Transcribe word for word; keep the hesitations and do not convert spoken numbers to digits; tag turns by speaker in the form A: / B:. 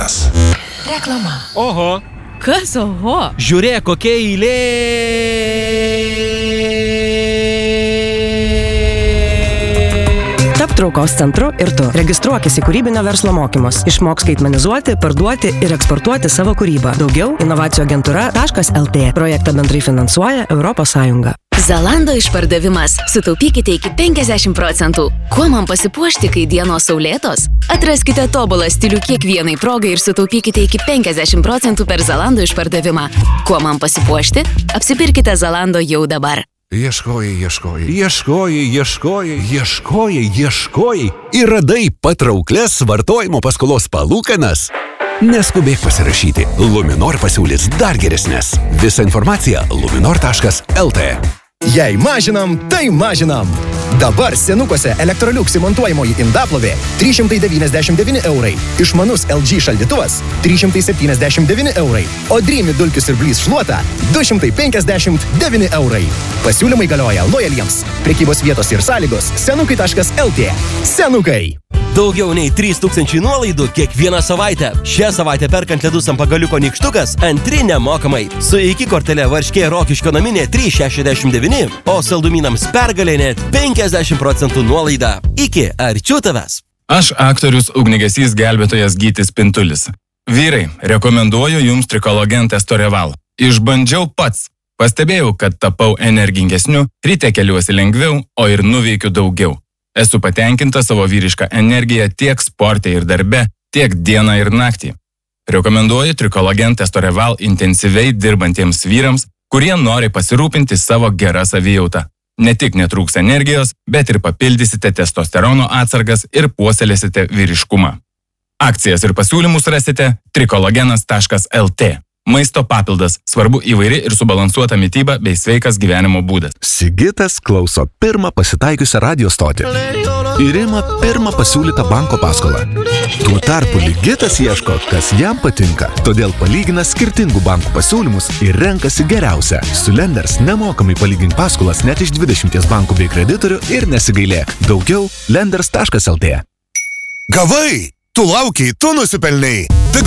A: Pardavimas.
B: Reklama.
C: Oho.
D: Kas oho?
C: Žiūrėk, kokia eilė.
B: Tap traukos centru ir tu. Registruokis į kūrybinio verslo mokymus. Išmok skaitmenizuoti, parduoti ir eksportuoti savo kūrybą. Daugiau inovacijų agentūra taškas el tė. Projektą bendrai finansuoja Europos Sąjunga.
E: Zalando išpardavimas. Sutaupykite iki penkiasdešimt procentų. Kuo man pasipuošti, kai dienos saulėtos? Atraskite tobulą stilių kiekvienai progai ir sutaupykite iki penkiasdešimt procentų per Zalando išpardavimą. Kuo man pasipuošti? Apsipirkite Zalando jau dabar.
A: Ieškojai, ieškojai, ieškojai, ieškojai, ieškojai, ieškojai ir radai patrauklias vartojimo paskolos palūkanas. Neskubėk pasirašyti. Luminor pasiūlys dar geresnės. Visa informacija luminor taškas el tė.
F: Jei mažinam, tai mažinam. Dabar senukuose Electrolux įmontuojamoji indaplovė trys šimtai devyniasdešimt devyni eurai. Išmanus el dži šaldytuvas trys šimtai septyniasdešimt devyni eurai. O Dreamy dulkių siurblys šluota du šimtai penkiasdešimt devyni eurai. Pasiūlymai galioja lojaliems. Prekybos vietos ir sąlygos senukai taškas el tė. Senukai.
G: Daugiau nei trys tūkstančiai nuolaidų kiekvieną savaitę. Šią savaitę perkant ledus ant pagaliuko nykštukas, antri nemokamai. Su iki kortelė Varškė Rokiškio naminė trys šešiasdešimt devyni, o saldumynams Pergalė net penkiasdešimt procentų nuolaida. Iki, arčiau tavęs.
H: Aš aktorius ugnigesys gelbėtojas Gytis Pintulis. Vyrai, rekomenduoju jums Trikologen Testoreval. Išbandžiau pats. Pastebėjau, kad tapau energingesniu, ryte keliuosi lengviau, o ir nuveikiu daugiau. Esu patenkinta savo vyrišką energiją tiek sporte ir darbe, tiek dieną ir naktį. Rekomenduoju Trikologen Testoreval intensyviai dirbantiems vyrams, kurie nori pasirūpinti savo gerą savijautą. Ne tik netrūks energijos, bet ir papildysite testosterono atsargas ir puoselėsite vyriškumą. Akcijas ir pasiūlymus rasite trikologenas taškas el tė. Maisto papildas. Svarbu įvairi ir subalansuota mityba bei sveikas gyvenimo būdas.
A: Sigitas klauso pirmą pasitaikiusią radio stotį ir ima pirmą pasiūlytą banko paskolą. Tuo tarpu Ligitas ieško, kas jam patinka. Todėl palygina skirtingų bankų pasiūlymus ir renkasi geriausią. Su Lenders nemokamai palygink paskolas net iš dvidešimties bankų bei kreditorių ir nesigailėk. Daugiau lenders taškas el tė.
I: Gavai! Tu laukiai, tu nusipelnei.